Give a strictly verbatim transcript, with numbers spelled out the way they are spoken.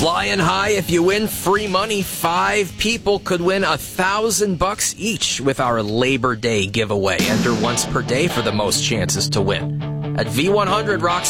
Flying high, if you win free money, five people could win a thousand bucks each with our Labor Day giveaway. Enter once per day for the most chances to win. At V one hundred Rocks